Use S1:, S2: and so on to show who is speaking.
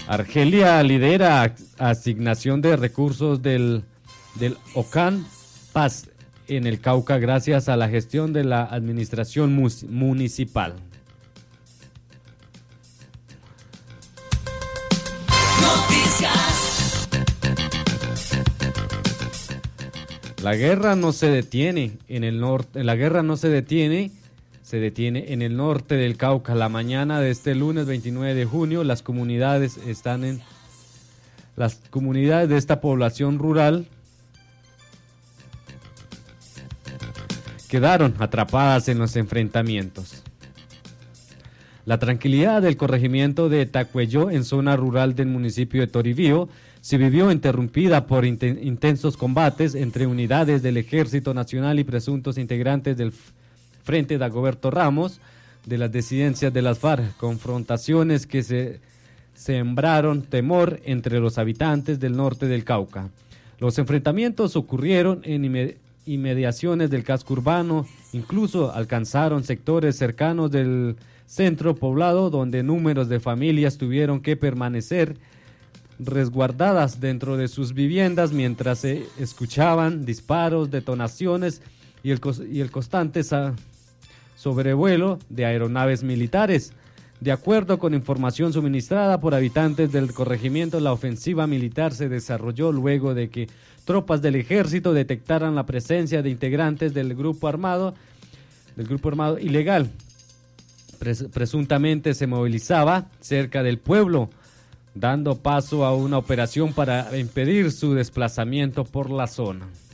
S1: Argelia lidera asignación de recursos del OCAN Paz en el Cauca gracias a la gestión de la administración municipal.
S2: Noticias.
S1: La guerra no se detiene en el norte, se detiene en el norte del Cauca. La mañana de este lunes 29 de junio, las comunidades de esta población rural quedaron atrapadas en los enfrentamientos. La tranquilidad del corregimiento de Tacuelló, en zona rural del municipio de Toribío, se vivió interrumpida por intensos combates entre unidades del Ejército Nacional y presuntos integrantes del Frente Dagoberto Ramos de las disidencias de las FARC, confrontaciones que se sembraron temor entre los habitantes del norte del Cauca. Los enfrentamientos ocurrieron en inmediaciones del casco urbano, incluso alcanzaron sectores cercanos del centro poblado, donde números de familias tuvieron que permanecer resguardadas dentro de sus viviendas mientras se escuchaban disparos, detonaciones y el constante sobrevuelo de aeronaves militares. De acuerdo con información suministrada por habitantes del corregimiento, la ofensiva militar se desarrolló luego de que tropas del ejército detectaran la presencia de integrantes del grupo armado ilegal. Presuntamente se movilizaba cerca del pueblo, dando paso a una operación para impedir su desplazamiento por la zona.